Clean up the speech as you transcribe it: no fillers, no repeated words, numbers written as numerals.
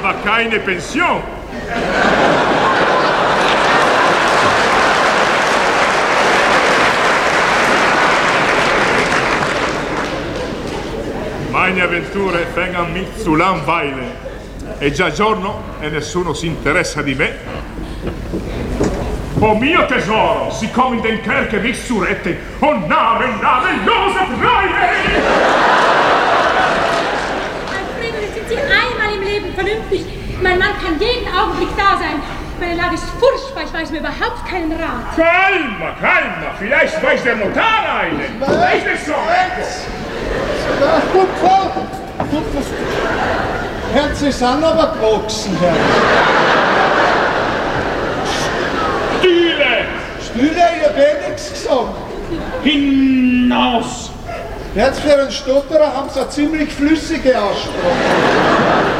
aber keine Pension. Meine avventure vengono mich zu langweilen. È già giorno e nessuno si interessa di me. Oh mio tesoro, sie kommen in den Kerker mich zu retten. Oh namenlose Freie! Alfredo, jetzt sind Sie einmal im Leben vernünftig. Mein Mann kann jeden Augenblick da sein. Meine Lage ist furchtbar, ich weiß mir überhaupt keinen Rat. Calma, vielleicht weiß der Notar einen. Vielleicht ist so. Gut, Frau. Herr, Sie sind aber gewachsen, Herr. Stühle, ich hab nichts gesagt. Hinaus! Jetzt für einen Stotterer haben Sie eine ziemlich flüssige Aussprache.